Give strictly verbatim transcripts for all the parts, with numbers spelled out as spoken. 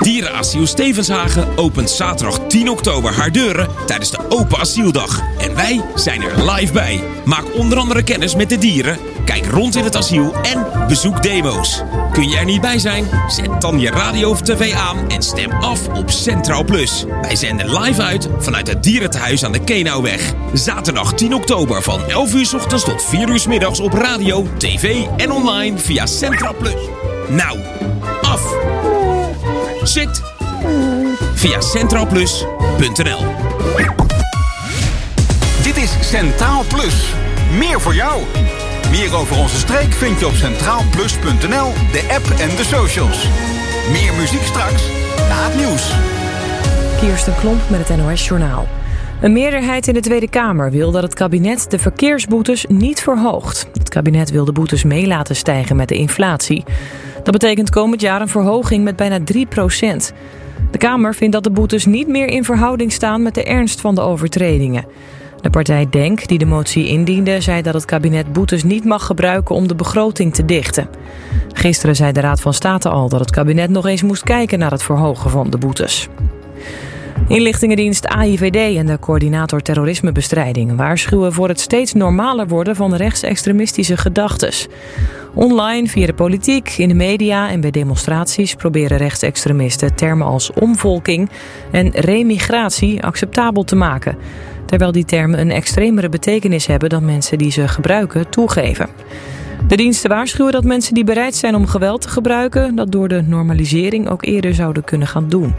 Dierenasiel Stevenshagen opent zaterdag tien oktober haar deuren tijdens de Open Asieldag. En wij zijn er live bij. Maak onder andere kennis met de dieren, kijk rond in het asiel en bezoek demo's. Kun je er niet bij zijn? Zet dan je radio of tv aan en stem af op Centraal Plus. Wij zenden live uit vanuit het dierentehuis aan de Kenauweg. Zaterdag tien oktober van elf uur 's ochtends tot vier uur 's middags op radio, tv en online via Centraal Plus. Nou, af! Zit! Via centraal plus punt n l. Dit is Centraal Plus. Meer voor jou. Meer over onze streek vind je op centraal plus punt n l, de app en de socials. Meer muziek straks na het nieuws. Kirsten Klomp met het N O S-journaal. Een meerderheid in de Tweede Kamer wil dat het kabinet de verkeersboetes niet verhoogt. Het kabinet wil de boetes mee laten stijgen met de inflatie. Dat betekent komend jaar een verhoging met bijna drie procent. De Kamer vindt dat de boetes niet meer in verhouding staan met de ernst van de overtredingen. De partij DENK, die de motie indiende, zei dat het kabinet boetes niet mag gebruiken om de begroting te dichten. Gisteren zei de Raad van State al dat het kabinet nog eens moest kijken naar het verhogen van de boetes. Inlichtingendienst A I V D en de coördinator terrorismebestrijding waarschuwen voor het steeds normaler worden van rechtsextremistische gedachtes. Online, via de politiek, in de media en bij demonstraties proberen rechtsextremisten termen als omvolking en remigratie acceptabel te maken. Terwijl die termen een extremere betekenis hebben dan mensen die ze gebruiken toegeven. De diensten waarschuwen dat mensen die bereid zijn om geweld te gebruiken dat door de normalisering ook eerder zouden kunnen gaan doen.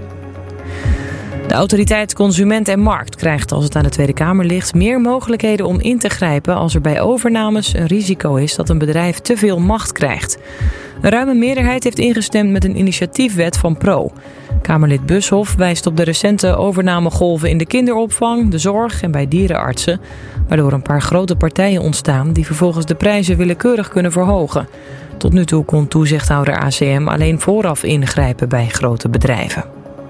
De autoriteit Consument en Markt krijgt, als het aan de Tweede Kamer ligt, meer mogelijkheden om in te grijpen als er bij overnames een risico is dat een bedrijf te veel macht krijgt. Een ruime meerderheid heeft ingestemd met een initiatiefwet van Pro. Kamerlid Bushoff wijst op de recente overnamegolven in de kinderopvang, de zorg en bij dierenartsen, waardoor een paar grote partijen ontstaan die vervolgens de prijzen willekeurig kunnen verhogen. Tot nu toe kon toezichthouder A C M alleen vooraf ingrijpen bij grote bedrijven.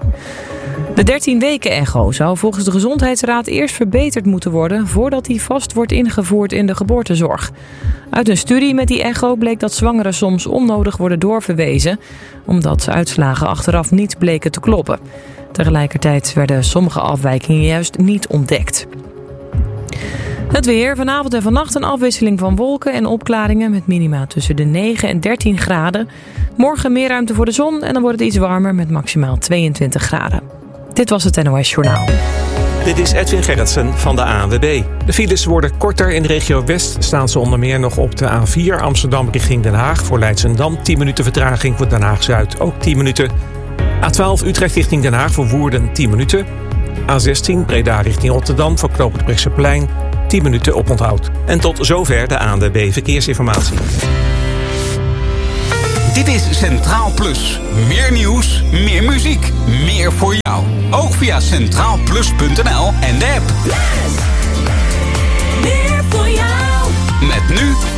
De dertien weken echo zou volgens de Gezondheidsraad eerst verbeterd moeten worden voordat die vast wordt ingevoerd in de geboortezorg. Uit een studie met die echo bleek dat zwangeren soms onnodig worden doorverwezen, omdat uitslagen achteraf niet bleken te kloppen. Tegelijkertijd werden sommige afwijkingen juist niet ontdekt. Het weer, vanavond en vannacht een afwisseling van wolken en opklaringen met minima tussen de negen en dertien graden. Morgen meer ruimte voor de zon en dan wordt het iets warmer met maximaal tweeëntwintig graden. Dit was het N O S-journaal. Dit is Edwin Gerritsen van de A N W B. De files worden korter. In de regio West staan ze onder meer nog op de A vier Amsterdam richting Den Haag. Voor Leidschendam tien minuten vertraging, voor Den Haag-Zuid ook tien minuten. A twaalf Utrecht richting Den Haag voor Woerden tien minuten. A zestien Breda richting Rotterdam voor knooppunt Brechtseplein tien minuten oponthoud. En tot zover de A N W B Verkeersinformatie. Dit is Centraal Plus. Meer nieuws, meer muziek, meer voor jou. Ook via centraal plus punt n l en de app. Yes! Meer voor jou. Met nu